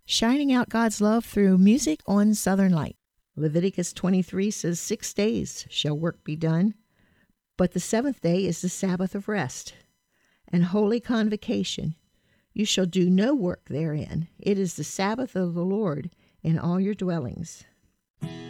shining out God's love through music on Southern Light. Leviticus 23 says, 6 days shall work be done, but the seventh day is the Sabbath of rest and holy convocation. You shall do no work therein. It is the Sabbath of the Lord in all your dwellings.